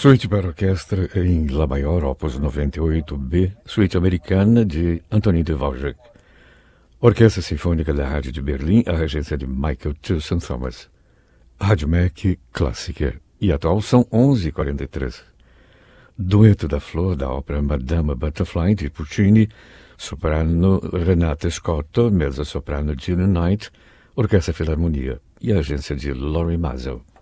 Suíte para orquestra em Lá maior, opus 98B, suíte americana de Antonin Dvorak. Orquestra Sinfônica da Rádio de Berlim, a regência de Michael Tilson Thomas. Rádio MEC Clássica. E atual são 11h43. Dueto da Flor, da ópera Madama Butterfly, de Puccini, soprano Renata Scotto, mezzo-soprano Gina Knight, Orquestra Filarmonia e a agência de Laurie Mazel.